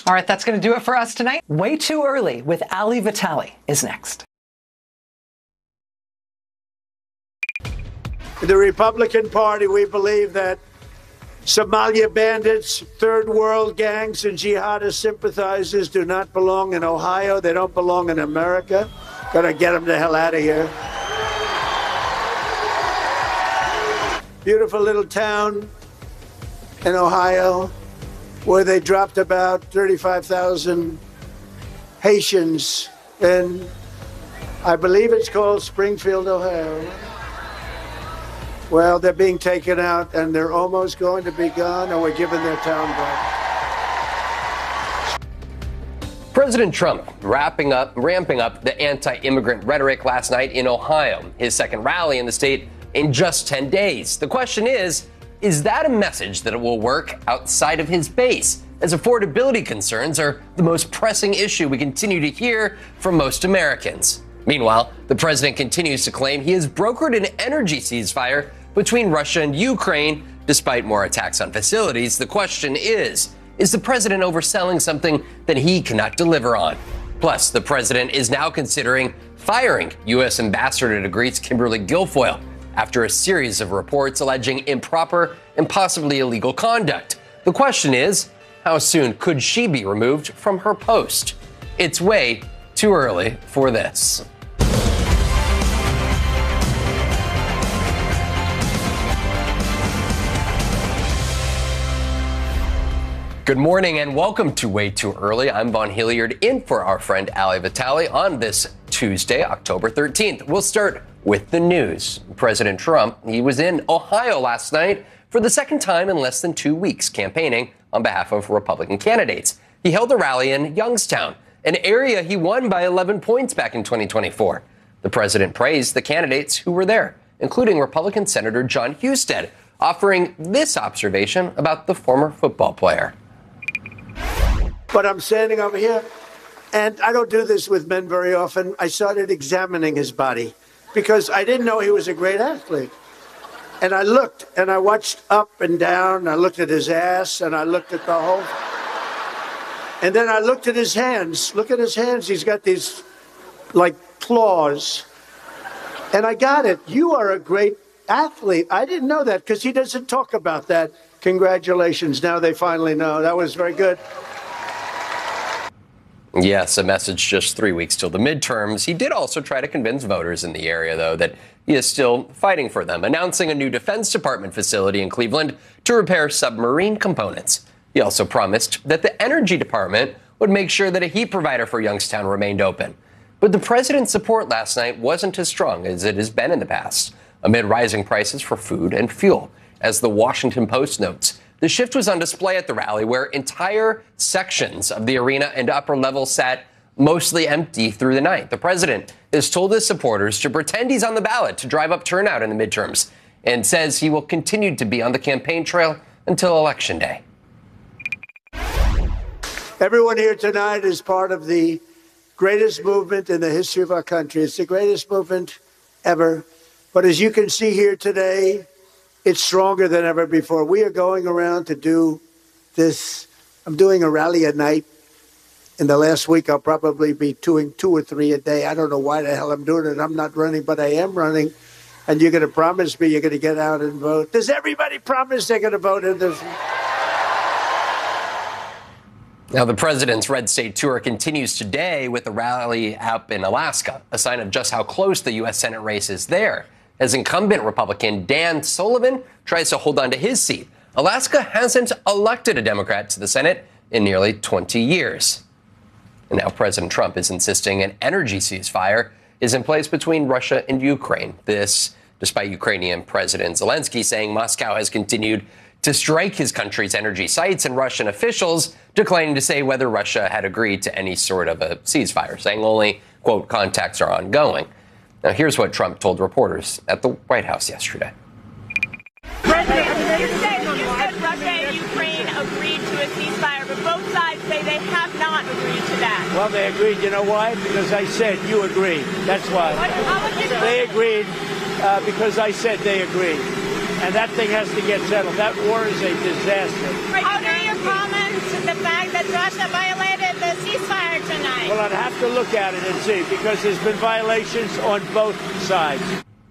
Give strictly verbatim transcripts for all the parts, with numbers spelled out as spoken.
All right, that's going to do it for us tonight. Way Too Early with Ali Vitali is next. In the Republican Party, we believe that Somalia bandits, third world gangs, and jihadist sympathizers do not belong in Ohio. They don't belong in America. Gotta get them the hell out of here. Beautiful little town in Ohio where they dropped about thirty-five thousand Haitians in, I believe it's called Springfield, Ohio. Well, they're being taken out, and they're almost going to be gone, and we're giving their town back. President Trump wrapping up, ramping up the anti-immigrant rhetoric last night in Ohio, his second rally in the state in just ten days. The question is, is that a message that it will work outside of his base, as affordability concerns are the most pressing issue we continue to hear from most Americans? Meanwhile, the president continues to claim he has brokered an energy ceasefire between Russia and Ukraine, despite more attacks on facilities. The question is, is the president overselling something that he cannot deliver on? Plus, the president is now considering firing U S Ambassador to Greece Kimberly Guilfoyle after a series of reports alleging improper and possibly illegal conduct. The question is, how soon could she be removed from her post? It's way too early for this. Good morning and welcome to Way Too Early. I'm Vaughn Hilliard in for our friend Ali Vitali on this Tuesday, October thirteenth. We'll start with the news. President Trump, he was in Ohio last night for the second time in less than two weeks campaigning on behalf of Republican candidates. He held a rally in Youngstown, an area he won by eleven points back in twenty twenty-four. The president praised the candidates who were there, including Republican Senator Jon Husted, offering this observation about the former football player. But I'm standing over here, and I don't do this with men very often. I started examining his body because I didn't know he was a great athlete. And I looked, and I watched up and down. I looked at his ass, and I looked at the whole. And then I looked at his hands. Look at his hands. He's got these, like, claws. And I got it. You are a great athlete. I didn't know that because he doesn't talk about that. Congratulations. Now they finally know. That was very good. Yes, a message just three weeks till the midterms. He did also try to convince voters in the area, though, that he is still fighting for them, announcing a new Defense Department facility in Cleveland to repair submarine components. He also promised that the Energy Department would make sure that a heat provider for Youngstown remained open. But the president's support last night wasn't as strong as it has been in the past, amid rising prices for food and fuel. As the Washington Post notes, the shift was on display at the rally, where entire sections of the arena and upper level sat mostly empty through the night. The president has told his supporters to pretend he's on the ballot to drive up turnout in the midterms, and says he will continue to be on the campaign trail until Election Day. Everyone here tonight is part of the greatest movement in the history of our country. It's the greatest movement ever. But as you can see here today, it's stronger than ever before. We are going around to do this. I'm doing a rally at night. In the last week, I'll probably be doing two or three a day. I don't know why the hell I'm doing it. I'm not running, but I am running. And you're going to promise me you're going to get out and vote. Does everybody promise they're going to vote in this? Now, the president's Red State tour continues today with a rally up in Alaska, a sign of just how close the U S Senate race is there, as incumbent Republican Dan Sullivan tries to hold on to his seat. Alaska hasn't elected a Democrat to the Senate in nearly twenty years. And now President Trump is insisting an energy ceasefire is in place between Russia and Ukraine. This, despite Ukrainian President Zelensky saying Moscow has continued to strike his country's energy sites, and Russian officials declining to say whether Russia had agreed to any sort of a ceasefire, saying only, quote, contacts are ongoing. Now, here's what Trump told reporters at the White House yesterday. President, you said, you said Russia and Ukraine agreed to a ceasefire, but both sides say they have not agreed to that. Well, they agreed. You know why? Because I said you agreed. That's why. They agreed uh, because I said they agreed. And that thing has to get settled. That war is a disaster. How do you comment the fact that Russia violated I'd have to look at it and see, because there's been violations on both sides.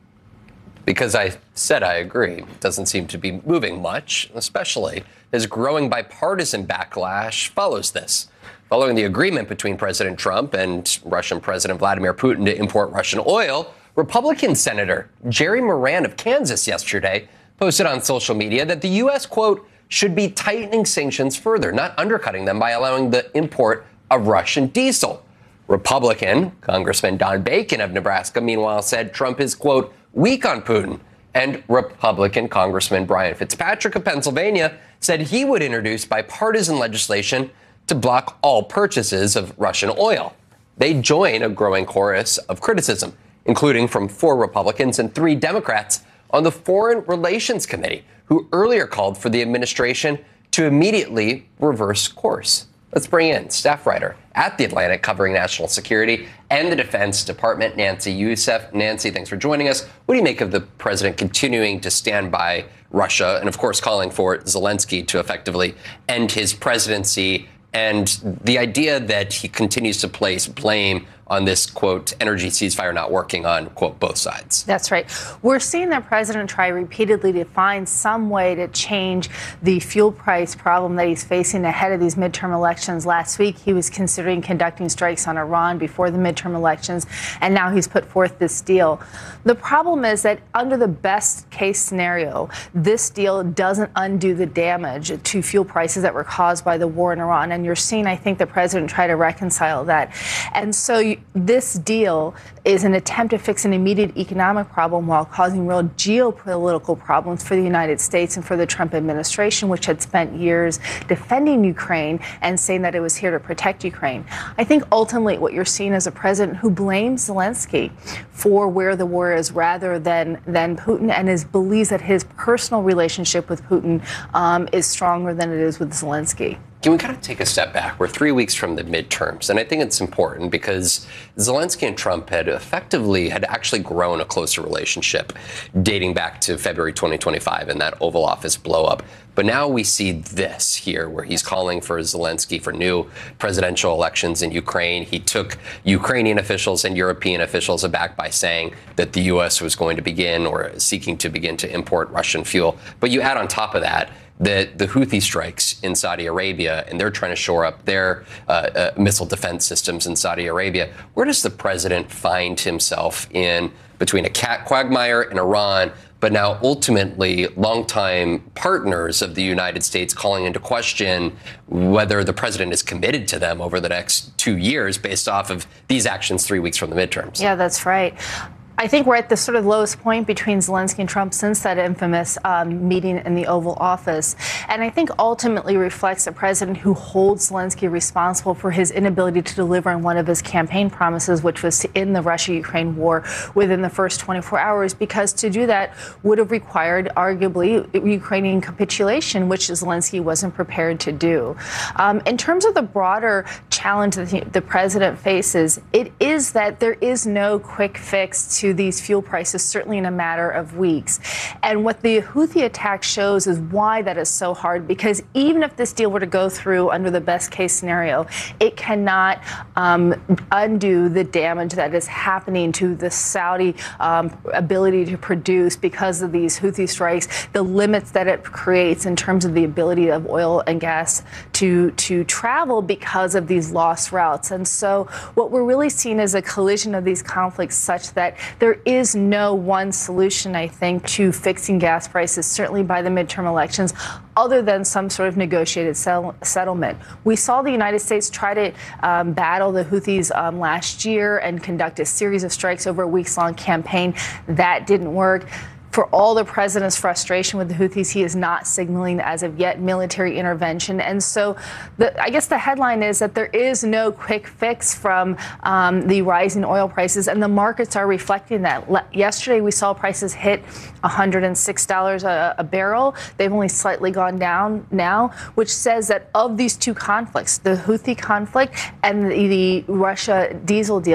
Because I said I agree. It doesn't seem to be moving much, especially as growing bipartisan backlash follows this. Following the agreement between President Trump and Russian President Vladimir Putin to import Russian oil, Republican Senator Jerry Moran of Kansas yesterday posted on social media that the U S, quote, should be tightening sanctions further, not undercutting them by allowing the import of Russian diesel. Republican Congressman Don Bacon of Nebraska, meanwhile, said Trump is, quote, weak on Putin. And Republican Congressman Brian Fitzpatrick of Pennsylvania said he would introduce bipartisan legislation to block all purchases of Russian oil. They join a growing chorus of criticism, including from four Republicans and three Democrats on the Foreign Relations Committee, who earlier called for the administration to immediately reverse course. Let's bring in staff writer at The Atlantic covering national security and the Defense Department, Nancy Youssef. Nancy, thanks for joining us. What do you make of the president continuing to stand by Russia and, of course, calling for Zelensky to effectively end his presidency, and the idea that he continues to place blame on this, quote, energy ceasefire not working on, quote, both sides? That's right. We're seeing the president try repeatedly to find some way to change the fuel price problem that he's facing ahead of these midterm elections. Last week, he was considering conducting strikes on Iran before the midterm elections, and now he's put forth this deal. The problem is that under the best case scenario, this deal doesn't undo the damage to fuel prices that were caused by the war in Iran. And you're seeing, I think, the president try to reconcile that. And so you, this deal is an attempt to fix an immediate economic problem while causing real geopolitical problems for the United States and for the Trump administration, which had spent years defending Ukraine and saying that it was here to protect Ukraine. I think ultimately what you're seeing is a president who blames Zelensky for where the war is rather than, than Putin, and is believes that his personal relationship with Putin um, is stronger than it is with Zelensky. Can we kind of take a step back? We're three weeks from the midterms, and I think it's important because Zelensky and Trump had effectively had actually grown a closer relationship dating back to February twenty twenty-five and that Oval Office blow up. But now we see this here where he's calling for Zelensky for new presidential elections in Ukraine. He took Ukrainian officials and European officials aback by saying that the U S was going to begin or seeking to begin to import Russian fuel. But you add on top of that the, the Houthi strikes in Saudi Arabia, and they're trying to shore up their uh, uh, missile defense systems in Saudi Arabia. Where does the president find himself in between a cat quagmire in Iran, but now ultimately longtime partners of the United States calling into question whether the president is committed to them over the next two years based off of these actions three weeks from the midterms? Yeah, that's right. I think we're at the sort of lowest point between Zelensky and Trump since that infamous um, meeting in the Oval Office. And I think ultimately reflects a president who holds Zelensky responsible for his inability to deliver on one of his campaign promises, which was to end the Russia-Ukraine war within the first twenty-four hours, because to do that would have required arguably Ukrainian capitulation, which Zelensky wasn't prepared to do. Um, in terms of the broader challenge that the, the president faces, it is that there is no quick fix to these fuel prices, certainly in a matter of weeks. And what the Houthi attack shows is why that is so hard, because even if this deal were to go through under the best case scenario, it cannot um, undo the damage that is happening to the Saudi um, ability to produce because of these Houthi strikes, the limits that it creates in terms of the ability of oil and gas to, to travel because of these lost routes. And so what we're really seeing is a collision of these conflicts such that there is no one solution, I think, to fixing gas prices, certainly by the midterm elections, other than some sort of negotiated settle- settlement. We saw the United States try to um, battle the Houthis um, last year and conduct a series of strikes over a weeks-long campaign. That didn't work. For all the president's frustration with the Houthis, he is not signaling as of yet military intervention. And so the, I guess the headline is that there is no quick fix from um, the rising oil prices, and the markets are reflecting that. Le- yesterday, we saw prices hit one hundred six dollars a, a barrel. They've only slightly gone down now, which says that of these two conflicts, the Houthi conflict and the, the Russia diesel deal,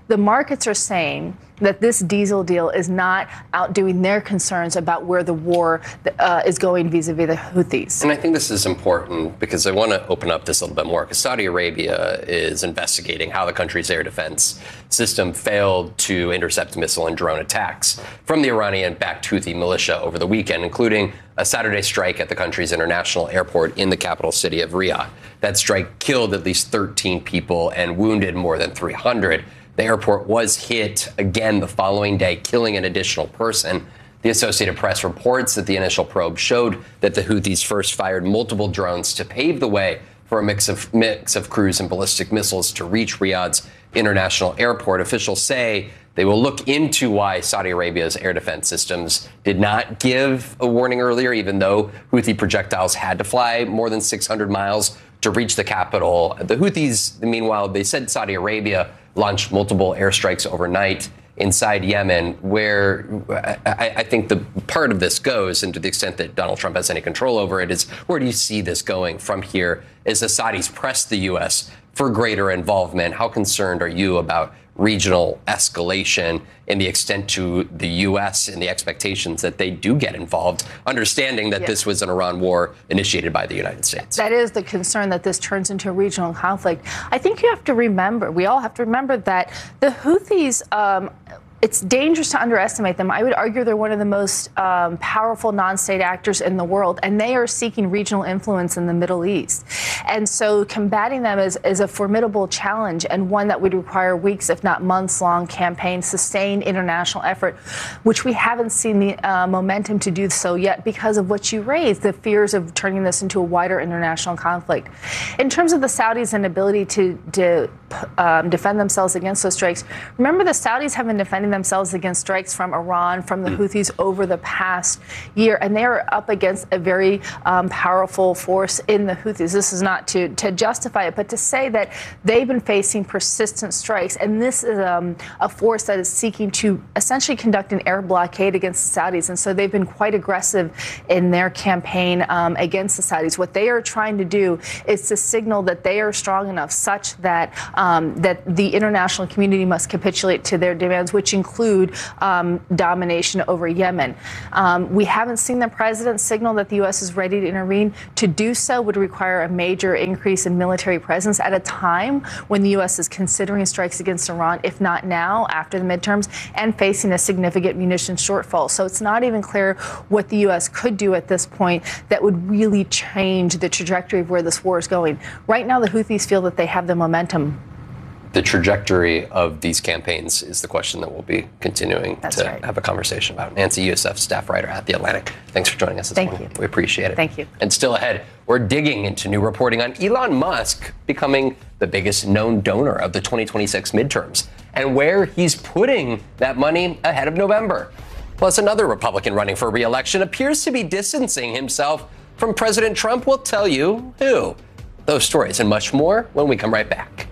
the markets are saying that this diesel deal is not outdoing their concerns about where the war uh, is going vis-a-vis the Houthis. And I think this is important because I want to open up this a little bit more because Saudi Arabia is investigating how the country's air defense system failed to intercept missile and drone attacks from the Iranian-backed Houthi militia over the weekend, including a Saturday strike at the country's international airport in the capital city of Riyadh. That strike killed at least thirteen people and wounded more than three hundred. The airport was hit again the following day, killing an additional person. The Associated Press reports that the initial probe showed that the Houthis first fired multiple drones to pave the way for a mix of mix of cruise and ballistic missiles to reach Riyadh's international airport. Officials say they will look into why Saudi Arabia's air defense systems did not give a warning earlier, even though Houthi projectiles had to fly more than six hundred miles to reach the capital. The Houthis, meanwhile, they said Saudi Arabia launched multiple airstrikes overnight inside Yemen, where I, I think the part of this goes, and to the extent that Donald Trump has any control over it, is where do you see this going from here as the Saudis press the U S for greater involvement? How concerned are you about regional escalation and the extent to the U S and the expectations that they do get involved, understanding that yeah. this was an Iran war initiated by the United States? That is the concern, that this turns into a regional conflict. I think you have to remember, we all have to remember that the Houthis, um, it's dangerous to underestimate them. I would argue they're one of the most um, powerful non-state actors in the world, and they are seeking regional influence in the Middle East. And so combating them is, is a formidable challenge, and one that would require weeks, if not months-long campaign, sustained international effort, which we haven't seen the uh, momentum to do so yet because of what you raised, the fears of turning this into a wider international conflict. In terms of the Saudis' inability to, to um, defend themselves against those strikes, remember the Saudis have been defending themselves against strikes from Iran, from the Houthis over the past year, and they are up against a very um, powerful force in the Houthis. This is not to, to justify it, but to say that they've been facing persistent strikes, and this is um, a force that is seeking to essentially conduct an air blockade against the Saudis, and so they've been quite aggressive in their campaign um, against the Saudis. What they are trying to do is to signal that they are strong enough such that um, that the international community must capitulate to their demands, which include um, domination over Yemen. Um, we haven't seen the president signal that the U S is ready to intervene. To do so would require a major increase in military presence at a time when the U S is considering strikes against Iran, if not now, after the midterms, and facing a significant munitions shortfall. So it's not even clear what the U S could do at this point that would really change the trajectory of where this war is going. Right now, the Houthis feel that they have the momentum. The trajectory of these campaigns is the question that we'll be continuing That's to right. have a conversation about. Nancy Youssef, staff writer at The Atlantic. Thanks for joining us this Thank morning. you. We appreciate it. Thank you. And still ahead, we're digging into new reporting on Elon Musk becoming the biggest known donor of the twenty twenty-six midterms and where he's putting that money ahead of November. Plus, another Republican running for re-election appears to be distancing himself from President Trump. We'll tell you who. Those stories and much more when we come right back.